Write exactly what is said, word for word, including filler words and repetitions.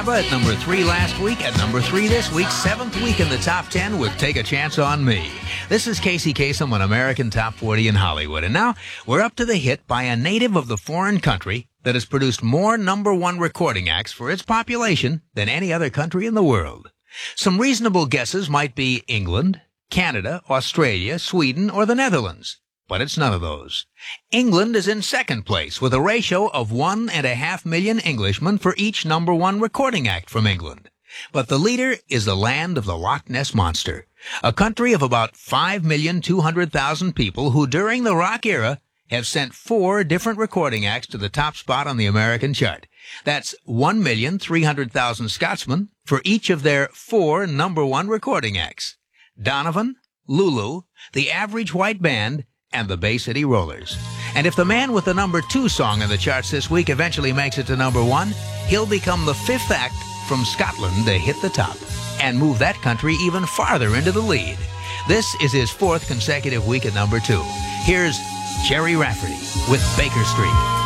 ABBA at number three last week, at number three this week, seventh week in the top ten with Take a Chance on Me. This is Casey Kasem on American Top forty in Hollywood. And now we're up to the hit by a native of the foreign country that has produced more number one recording acts for its population than any other country in the world. Some reasonable guesses might be England, Canada, Australia, Sweden, or the Netherlands. But it's none of those. England is in second place with a ratio of one and a half million Englishmen for each number one recording act from England. But the leader is the land of the Loch Ness Monster, a country of about five million two hundred thousand people who during the rock era have sent four different recording acts to the top spot on the American chart. That's one million three hundred thousand Scotsmen for each of their four number one recording acts. Donovan, Lulu, the Average White Band, and the Bay City Rollers. And if the man with the number two song in the charts this week eventually makes it to number one, he'll become the fifth act from Scotland to hit the top and move that country even farther into the lead. This is his fourth consecutive week at number two. Here's Jerry Rafferty with Baker Street.